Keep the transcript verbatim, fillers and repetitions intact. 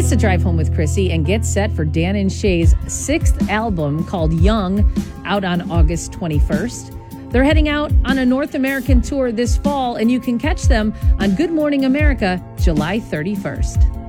It's the Drive Home with Chrissy, and get set for Dan and Shay's sixth album called Young, out on August twenty-first. They're heading out on a North American tour this fall, and you can catch them on Good Morning America July thirty-first.